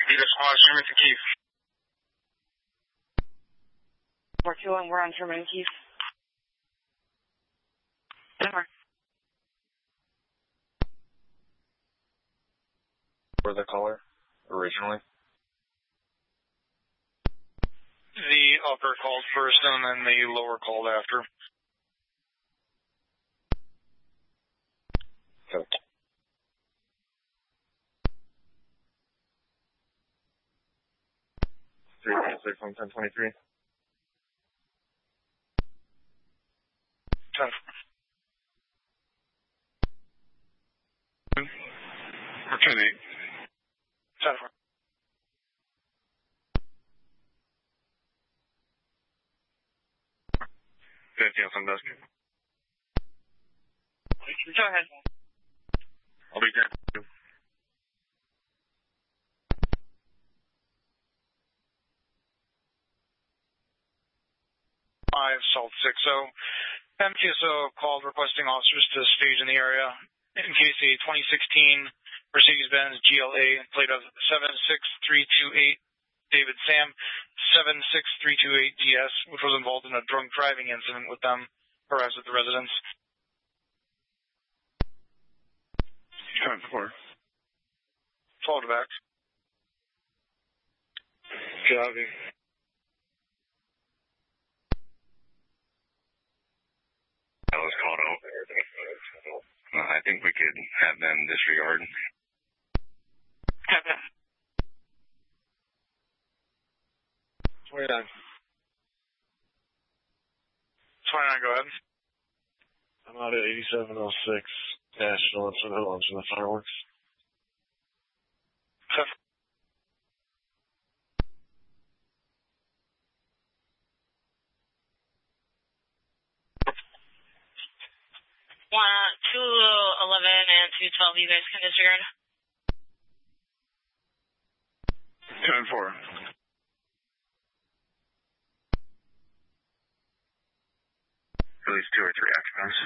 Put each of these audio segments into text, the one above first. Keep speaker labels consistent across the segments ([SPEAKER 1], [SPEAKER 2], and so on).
[SPEAKER 1] Either squad, Sherman to Keith.
[SPEAKER 2] 421, we're on Sherman and Keith. Denver.
[SPEAKER 1] For the caller, originally?
[SPEAKER 3] The upper called first and then the lower called after.
[SPEAKER 1] Okay. Six on 1023.
[SPEAKER 3] 10. Or 10-8. 10.
[SPEAKER 1] 50 on Sandusky.
[SPEAKER 2] Go ahead.
[SPEAKER 1] I'll be there.
[SPEAKER 3] Salt 60. MTSO called requesting officers to stage in the area in case a 2016 Mercedes-Benz GLA plate of 76328 David Sam 76328 DS, which was involved in a drunk driving incident with them, arrives at the residence.
[SPEAKER 1] 10-4.
[SPEAKER 3] 12 to back.
[SPEAKER 1] Copy. That was called out. I think we could have them disregard.
[SPEAKER 2] Okay.
[SPEAKER 1] 29.
[SPEAKER 3] 29, go ahead.
[SPEAKER 1] I'm out at 8706 National for the launch of the fireworks.
[SPEAKER 2] 211 and 212, you guys can disregard.
[SPEAKER 1] 10-4. At least 2 or 3 occupants.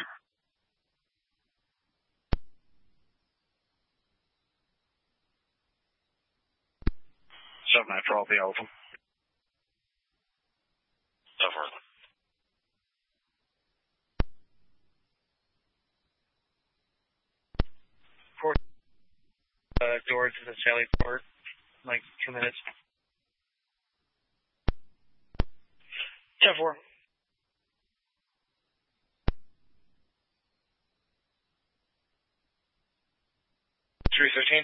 [SPEAKER 1] Something after all the Alpha. So far.
[SPEAKER 4] Door to the Sally Port, like 2 minutes.
[SPEAKER 2] 10-4.
[SPEAKER 3] 315.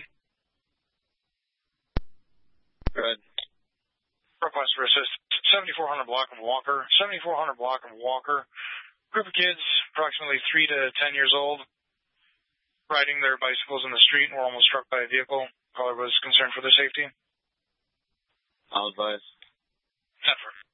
[SPEAKER 1] Good.
[SPEAKER 3] Request for assist. 7400 block of Walker. 7400 block of Walker. Group of kids, approximately 3 to 10 years old, riding their bicycles in the street and were almost struck by a vehicle. Caller was concerned for their safety.
[SPEAKER 1] I'll advise.
[SPEAKER 3] 10-4.